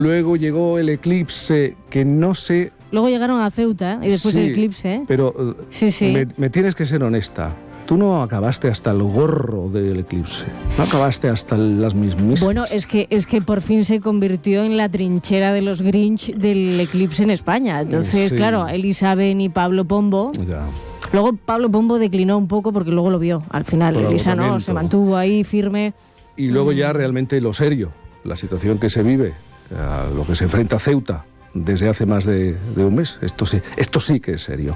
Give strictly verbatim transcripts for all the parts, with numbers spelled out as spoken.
Luego llegó el eclipse, que no sé... Luego llegaron a Ceuta y después sí, el eclipse. ¿eh? Pero sí, sí. Me, me tienes que ser honesta. Tú no acabaste hasta el gorro del eclipse. No acabaste hasta las mismas. Bueno, es que, es que por fin se convirtió en la trinchera de los Grinch del eclipse en España. Entonces, sí. claro, Elisa Ben y Pablo Pombo... Ya. Luego Pablo Pombo declinó un poco porque luego lo vio. Al final, Elisa no, se mantuvo ahí firme. Y luego ya realmente lo serio, la situación que se vive, a lo que se enfrenta Ceuta desde hace más de, de un mes. Esto sí, esto sí que es serio.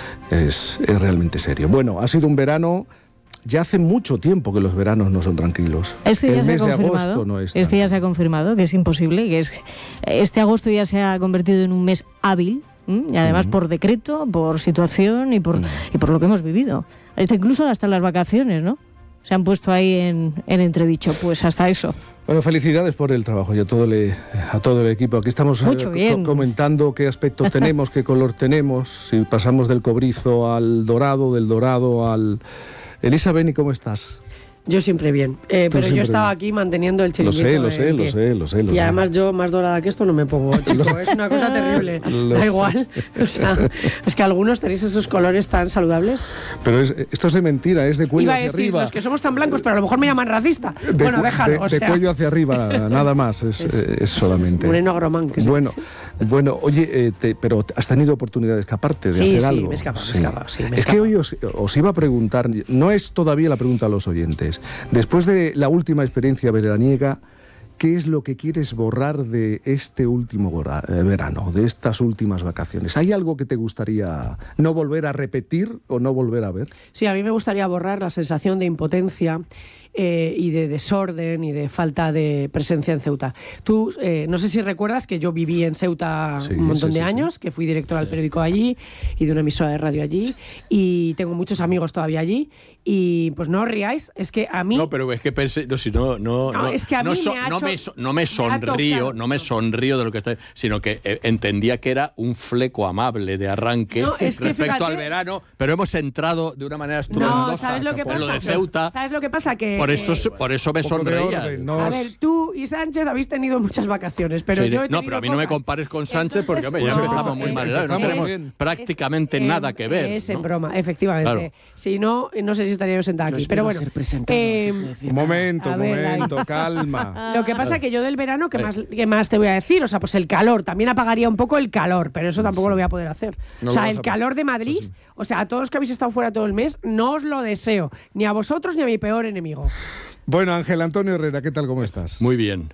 Es, es realmente serio. Bueno, ha sido un verano... Ya hace mucho tiempo que los veranos no son tranquilos. Este ya el se mes ha de confirmado, agosto no es este ya se ha confirmado que es imposible, que es, este agosto ya se ha convertido en un mes hábil, ¿m? Y además uh-huh. por decreto, por situación y por, uh-huh. y por lo que hemos vivido. Hasta incluso hasta las vacaciones, ¿no? Se han puesto ahí en, en entredicho, pues hasta eso. Bueno, felicidades por el trabajo y a todo, le, a todo el equipo. Aquí estamos eh, co- comentando qué aspecto tenemos, qué color tenemos, si pasamos del cobrizo al dorado, del dorado al... Elisa Ben, ¿cómo estás? Yo siempre bien, eh, pero siempre yo estaba bien. aquí manteniendo el chiringuito. Lo sé, lo sé, lo sé, lo sé. Lo y además yo más dorada que esto no me pongo, chico, es una cosa terrible. Da sé. igual, o sea, es que algunos tenéis esos colores tan saludables. Pero es, esto es de mentira, es de cuello Iba hacia a decir, arriba. Los que somos tan blancos, pero a lo mejor me llaman racista. De, bueno, déjalo, de, o sea. De cuello hacia arriba, nada más, es, es, es solamente. Moreno agromán. Que bueno, bueno, oye, eh, te, pero has tenido oportunidad de escaparte, de sí, hacer sí, algo. Me he escapado, sí, me he escapado, sí, me he Es escapado. que hoy os, os iba a preguntar, no es todavía la pregunta a los oyentes, después de la última experiencia veraniega, ¿qué es lo que quieres borrar de este último verano, de estas últimas vacaciones? ¿Hay algo que te gustaría no volver a repetir o no volver a ver? Sí, a mí me gustaría borrar la sensación de impotencia eh, y de desorden y de falta de presencia en Ceuta. Tú, eh, no sé si recuerdas que yo viví en Ceuta sí, un montón sí, de sí, años, sí. que fui directora del periódico allí y de una emisora de radio allí, y tengo muchos amigos todavía allí, y pues no os riáis, es que a mí... No, pero es que pensé, no, si no, no, no, no, es que a mí no, so, me ha no, hecho, me, no me sonrío, me no me sonrío de lo que está, sino que eh, entendía que era un fleco amable de arranque no, es que respecto fíjate, al verano, pero hemos entrado de una manera estruendosa. No, ¿sabes lo que pasa? Lo de Ceuta. ¿Sabes lo que pasa? Que por eso, eh, por eso me sonreía. Orden, no a ver, tú y Sánchez habéis tenido muchas vacaciones, pero sí, yo he no, pero a mí pocas. no me compares con Sánchez. Entonces, porque hombre, ya no, empezamos muy es, mal, no tenemos es, prácticamente es, nada que ver. Es ¿no? en broma, efectivamente. Claro. Si no, no sé si estaría yo sentada aquí. Pero bueno, eh, un momento, un momento, ahí. calma. Lo que pasa es que yo del verano, ¿qué más, ¿qué más te voy a decir? O sea, pues el calor, también apagaría un poco el calor, pero eso tampoco sí. lo voy a poder hacer. No o sea, el calor de Madrid, sí. o sea, a todos los que habéis estado fuera todo el mes, no os lo deseo, ni a vosotros ni a mi peor enemigo. Bueno, Ángel Antonio Herrera, ¿qué tal, cómo estás? Muy bien.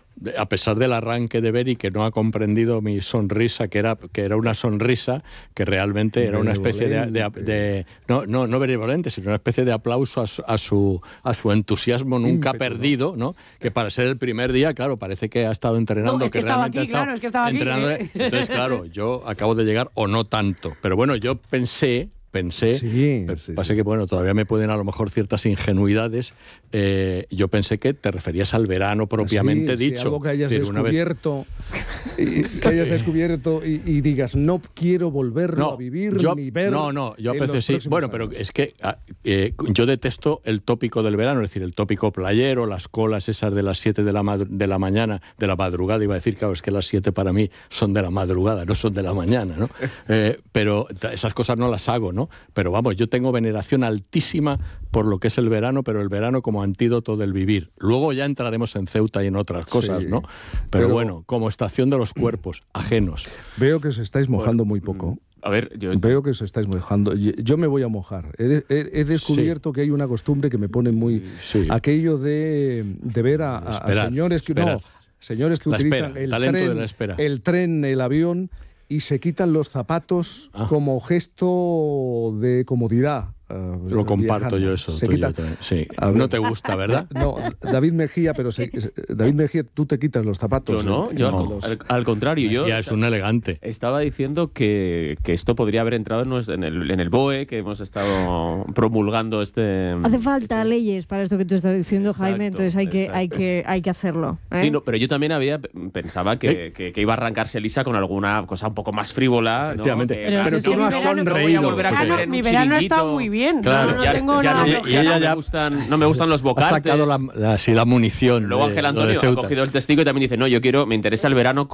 A pesar del arranque de Beri, que no ha comprendido mi sonrisa, que era, que era una sonrisa, que realmente era una especie de... de, de no, no, no benevolente, sino una especie de aplauso a su, a su, a su entusiasmo nunca Ímpeto, perdido, ¿no? Que para ser el primer día, claro, parece que ha estado entrenando, no, es que, que estaba realmente aquí, ha estado claro, es que estaba entrenando. Aquí. Entonces, claro, yo acabo de llegar, o no tanto, pero bueno, yo pensé... Pensé, sí, sí, pasa sí. que bueno, todavía me pueden a lo mejor ciertas ingenuidades. Eh, yo pensé que te referías al verano propiamente sí, dicho. Sí, algo que hayas decir, descubierto, y, que hayas descubierto y, y digas, no quiero volverlo no, a vivir yo, ni ver. No, no, yo en pensé sí. Bueno, años. pero es que eh, yo detesto el tópico del verano, es decir, el tópico playero, las colas esas de las siete de la, madru- de la mañana, de la madrugada. Iba a decir, claro, es que las siete para mí son de la madrugada, no son de la mañana, ¿no? Eh, pero esas cosas no las hago, ¿no? Pero vamos, yo tengo veneración altísima por lo que es el verano, pero el verano como antídoto del vivir. Luego ya entraremos en Ceuta y en otras cosas, sí, ¿no? Pero, pero bueno, como estación de los cuerpos ajenos. Veo que os estáis mojando bueno, muy poco. A ver, yo... Veo que os estáis mojando. Yo me voy a mojar. He, he, he descubierto sí. que hay una costumbre que me pone muy... Sí. Aquello de, de ver a, a, a señores que... esperar. No, señores que la utilizan espera, el, talento tren, de la espera. el tren, el avión y se quitan los zapatos ah. como gesto de comodidad. Uh, Lo comparto viajando. yo eso. Se quita... sí. No te gusta, ¿verdad? No, David Mejía, pero se... David Mejía, tú te quitas los zapatos. Yo no, ¿eh? yo no. no. Al, al contrario, yo ya es un elegante. Estaba diciendo que, que esto podría haber entrado en, nuestro, en, el, en el B O E, que hemos estado promulgando este. Hace falta este... leyes para esto que tú estás diciendo, Jaime, exacto, entonces hay que, hay que, hay que hacerlo. ¿eh? Sí, no, pero yo también había pensaba que, ¿Eh? que, que iba a arrancarse Elisa con alguna cosa un poco más frívola. Efectivamente. ¿no? Pero, pero tú no has sonreído. No verano, mi verano ha estado muy bien. Claro, no, no ya, tengo ya, nada. No, ya, ya, ya no, me gustan, no me gustan los bocates. Ha sacado la, la, sí, la munición. Luego Ángel Antonio ha cogido el testigo y también dice, no, yo quiero, me interesa el verano